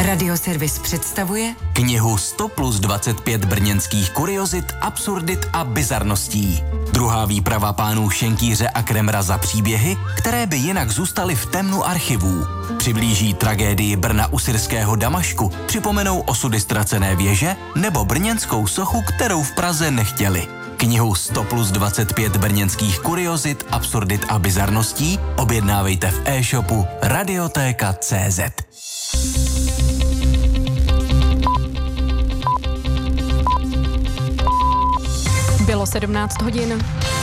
Radioservis představuje knihu 100 plus 25 brněnských kuriozit, absurdit a bizarností. Druhá výprava pánů Šenkýře a Kremra za příběhy, které by jinak zůstaly v temnu archivů. Přiblíží tragédii Brna u syrského Damašku, připomenou osudy ztracené věže nebo brněnskou sochu, kterou v Praze nechtěli. Knihu 100 plus 25 brněnských kuriozit, absurdit a bizarností objednávejte v e-shopu Radiotéka.cz. Bylo 17 hodin.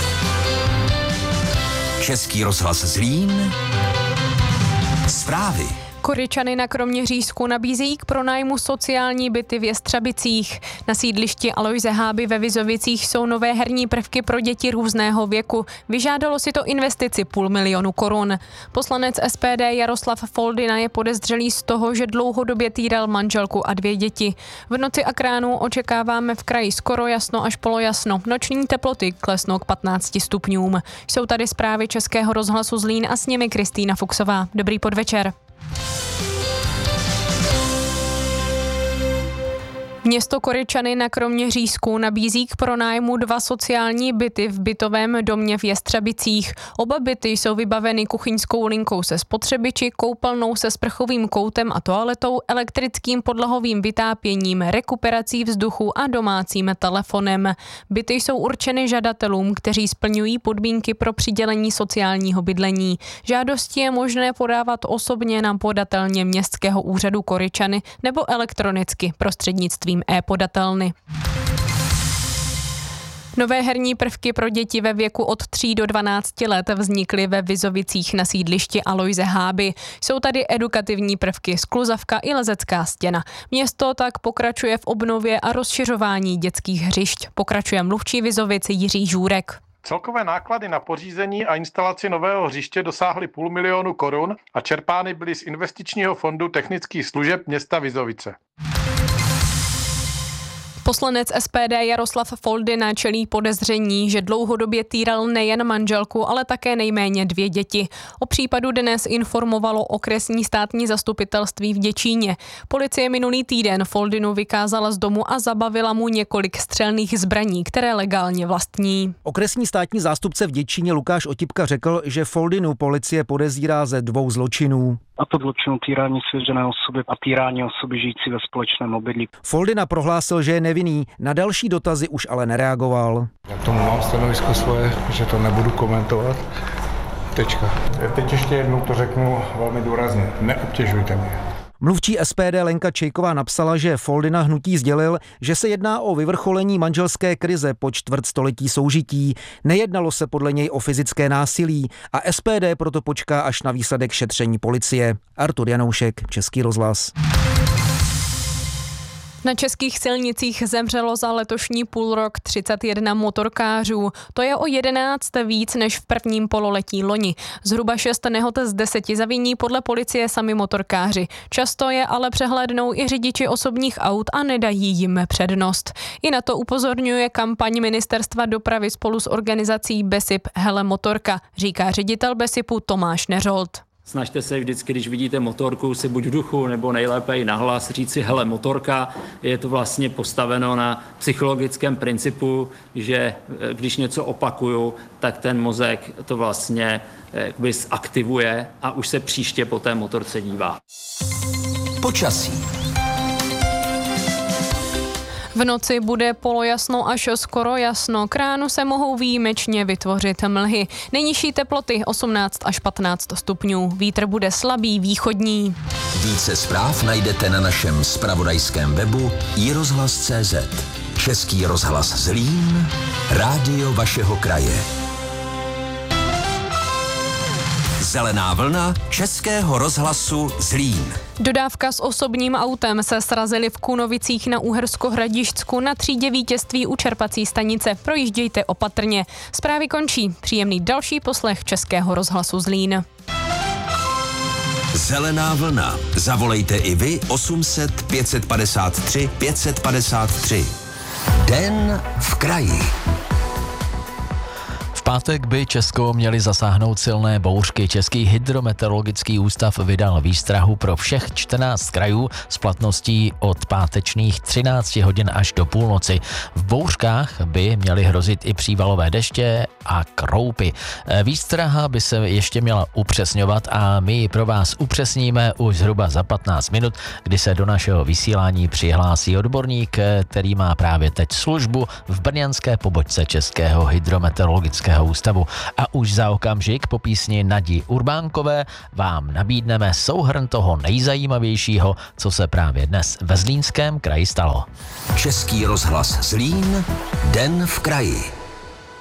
Český rozhlas Zlín. Zprávy. Koryčany na Kroměřížsku nabízejí k pronájmu sociální byty v Jestřabicích. Na sídlišti Alojze Háby ve Vizovicích jsou nové herní prvky pro děti různého věku. Vyžádalo si to investici 500 000 korun. Poslanec SPD Jaroslav Foldina je podezřelý z toho, že dlouhodobě týral manželku a 2 děti. V noci a k ránu očekáváme v kraji skoro jasno až polojasno. Noční teploty klesnou k 15 stupňům. Jsou tady zprávy Českého rozhlasu Zlín a s nimi Kristýna Fuchsová. Dobrý podvečer. Město Koryčany na Kroměřížsku nabízí k pronájmu 2 sociální byty v bytovém domě v Jestřabicích. Oba byty jsou vybaveny kuchyňskou linkou se spotřebiči, koupelnou se sprchovým koutem a toaletou, elektrickým podlahovým vytápěním, rekuperací vzduchu a domácím telefonem. Byty jsou určeny žadatelům, kteří splňují podmínky pro přidělení sociálního bydlení. Žádosti je možné podávat osobně na podatelně Městského úřadu Koryčany nebo elektronicky prostřednictvím e-podatelny. Nové herní prvky pro děti ve věku od 3 do 12 let vznikly ve Vizovicích na sídlišti Alojze Háby. Jsou tady edukativní prvky, skluzavka i lezecká stěna. Město tak pokračuje v obnově a rozšiřování dětských hřišť. Pokračuje mluvčí Vizovic Jiří Žůrek. Celkové náklady na pořízení a instalaci nového hřiště dosáhly 500 000 korun a čerpány byly z investičního fondu technických služeb města Vizovice. Poslanec SPD Jaroslav Foldina čelí podezření, že dlouhodobě týral nejen manželku, ale také nejméně 2 děti. O případu dnes informovalo okresní státní zastupitelství v Děčíně. Policie minulý týden Foldinu vykázala z domu a zabavila mu několik střelných zbraní, které legálně vlastní. Okresní státní zástupce v Děčíně Lukáš Otipka řekl, že Foldinu policie podezírá ze 2 zločinů. A to zločinu týrání svěřené osoby a týrání osoby žijící ve společném obydlí. Foldina prohlásil, že je nevinný, na další dotazy už ale nereagoval. Já k tomu mám stanovisko svoje, že to nebudu komentovat. Tečka. Teď ještě jednou to řeknu velmi důrazně. Neobtěžujte mě. Mluvčí SPD Lenka Čejková napsala, že Foldina hnutí sdělil, že se jedná o vyvrcholení manželské krize po čtvrtstoletí soužití. Nejednalo se podle něj o fyzické násilí a SPD proto počká až na výsledek šetření policie. Artur Janoušek, Český rozhlas. Na českých silnicích zemřelo za letošní půlrok 31 motorkářů. To je o 11 víc než v prvním pololetí loni. Zhruba 6 nehod z 10 zaviní podle policie sami motorkáři. Často je ale přehlédnou i řidiči osobních aut a nedají jim přednost. I na to upozorňuje kampaň Ministerstva dopravy spolu s organizací BESIP Hele motorka, říká ředitel BESIPu Tomáš Neřolt. Snažte se vždycky, když vidíte motorku, si buď v duchu nebo nejlépe i nahlas říct si hele motorka. Je to vlastně postaveno na psychologickém principu, že když něco opakuju, tak ten mozek to vlastně jakoby zaktivuje a už se příště po té motorce dívá. Počasí. V noci bude polojasno až skoro jasno. K ránu se mohou výjimečně vytvořit mlhy. Nejnižší teploty 18 až 15 stupňů. Vítr bude slabý východní. Více zpráv najdete na našem zpravodajském webu iRozhlas.cz. Český rozhlas Zlín, rádio vašeho kraje. Zelená vlna Českého rozhlasu Zlín. Dodávka s osobním autem se srazily v Kunovicích na Uhersko-Hradišťsku na třídě vítězství u čerpací stanice. Projíždějte opatrně. Zprávy končí. Příjemný další poslech Českého rozhlasu Zlín. Zelená vlna. Zavolejte i vy 800 553 553. Den v kraji. V pátek by Česko měly zasáhnout silné bouřky. Český hydrometeorologický ústav vydal výstrahu pro všech 14 krajů s platností od pátečních 13 hodin až do půlnoci. V bouřkách by měly hrozit i přívalové deště a kroupy. Výstraha by se ještě měla upřesňovat a my ji pro vás upřesníme už zhruba za 15 minut, kdy se do našeho vysílání přihlásí odborník, který má právě teď službu v brněnské pobočce Českého hydrometeorologického ústavu. A už za okamžik po písni Nadi Urbánkové vám nabídneme souhrn toho nejzajímavějšího, co se právě dnes ve Zlínském kraji stalo. Český rozhlas Zlín, Den v kraji.